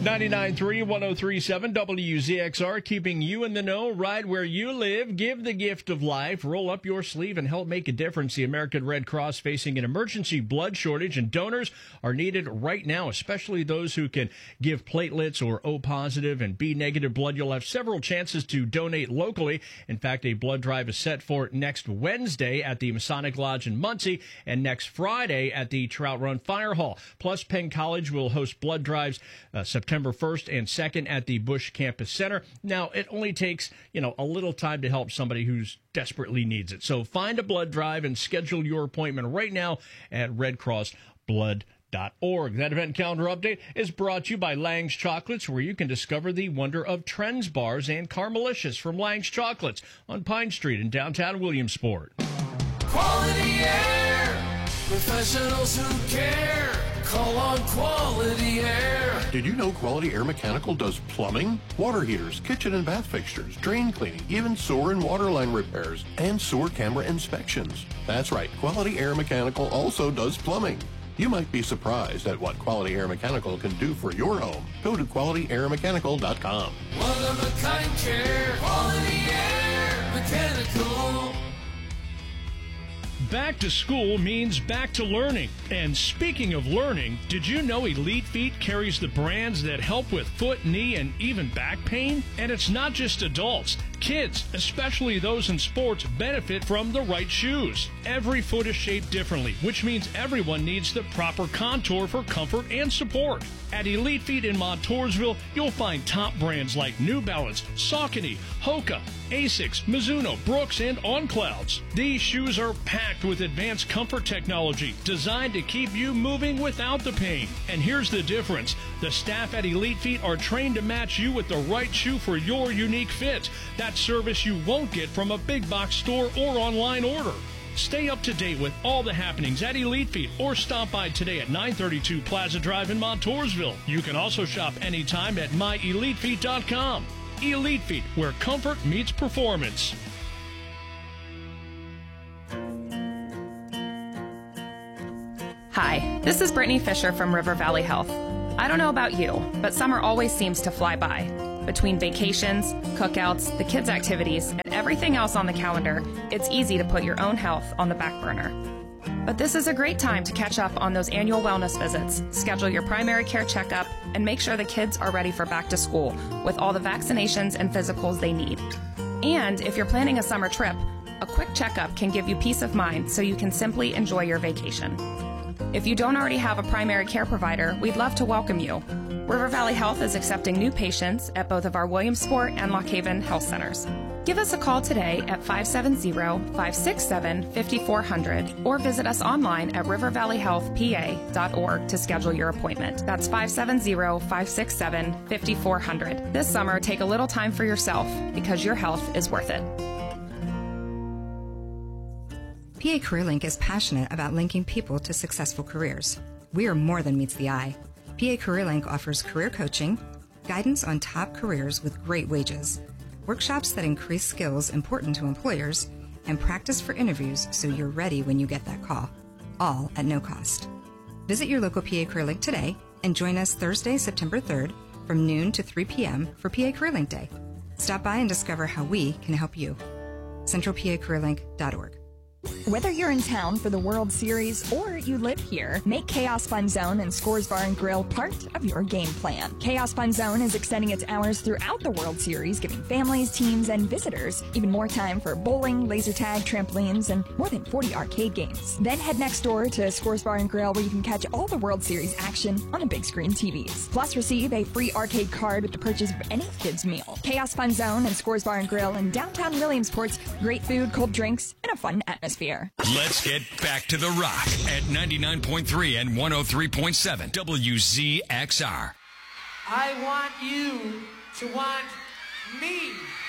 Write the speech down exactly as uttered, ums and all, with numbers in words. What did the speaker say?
ninety-nine point three, one oh three point seven W Z X R, keeping you in the know right where you live. Give the gift of life. Roll up your sleeve and help make a difference. The American Red Cross facing an emergency blood shortage, and donors are needed right now, especially those who can give platelets or O positive and B negative blood. You'll have several chances to donate locally. In fact, a blood drive is set for next Wednesday at the Masonic Lodge in Muncie and next Friday at the Trout Run Fire Hall. Plus, Penn College will host blood drives uh, September first and second at the Bush Campus Center. Now, it only takes, you know, a little time to help somebody who's desperately needs it. So find a blood drive and schedule your appointment right now at red cross blood dot org. That event calendar update is brought to you by Lang's Chocolates, where you can discover the wonder of Trends bars and Carmelicious from Lang's Chocolates on Pine Street in downtown Williamsport. Quality air, professionals who care. Call on Quality Air. Did you know Quality Air Mechanical does plumbing, water heaters, kitchen and bath fixtures, drain cleaning, even sewer and water line repairs, and sewer camera inspections? That's right, Quality Air Mechanical also does plumbing. You might be surprised at what Quality Air Mechanical can do for your home. Go to quality air mechanical dot com. One of a kind care, Quality Air Mechanical. Back to school means back to learning. And speaking of learning, did you know Elite Feet carries the brands that help with foot, knee, and even back pain? And it's not just adults. Kids, especially those in sports, benefit from the right shoes. Every foot is shaped differently, which means everyone needs the proper contour for comfort and support. At Elite Feet in Montoursville, you'll find top brands like New Balance, Saucony, Hoka, Asics, Mizuno, Brooks, and On Clouds. These shoes are packed with advanced comfort technology designed to keep you moving without the pain. And here's the difference. The staff at Elite Feet are trained to match you with the right shoe for your unique fit. That service you won't get from a big box store or online order. Stay up to date with all the happenings at Elite Feet or stop by today at nine thirty-two Plaza Drive in Montoursville. You can also shop anytime at my elite feet dot com. Elite Feet, where comfort meets performance. Hi, this is Brittany Fisher from River Valley Health. I don't know about you, but summer always seems to fly by. Between vacations, cookouts, the kids' activities, and everything else on the calendar, it's easy to put your own health on the back burner. But this is a great time to catch up on those annual wellness visits, schedule your primary care checkup, and make sure the kids are ready for back to school with all the vaccinations and physicals they need. And if you're planning a summer trip, a quick checkup can give you peace of mind so you can simply enjoy your vacation. If you don't already have a primary care provider, we'd love to welcome you. River Valley Health is accepting new patients at both of our Williamsport and Lock Haven health centers. Give us a call today at five seven zero, five six seven, five four zero zero or visit us online at river valley health p a dot org to schedule your appointment. That's five seven zero, five six seven, five four zero zero. This summer, take a little time for yourself because your health is worth it. P A CareerLink is passionate about linking people to successful careers. We are more than meets the eye. P A CareerLink offers career coaching, guidance on top careers with great wages, workshops that increase skills important to employers, and practice for interviews so you're ready when you get that call, all at no cost. Visit your local P A CareerLink today and join us Thursday, September third from noon to three p.m. for P A CareerLink Day. Stop by and discover how we can help you. central p a career link dot org. Whether you're in town for the World Series or you live here, make Chaos Fun Zone and Scores Bar and Grill part of your game plan. Chaos Fun Zone is extending its hours throughout the World Series, giving families, teams, and visitors even more time for bowling, laser tag, trampolines, and more than forty arcade games. Then head next door to Scores Bar and Grill, where you can catch all the World Series action on the big screen T Vs. Plus, receive a free arcade card with the purchase of any kids' meal. Chaos Fun Zone and Scores Bar and Grill in downtown Williamsport's great food, cold drinks, and a fun atmosphere. Let's get back to the rock at ninety-nine point three and one oh three point seven W Z X R. I want you to want me.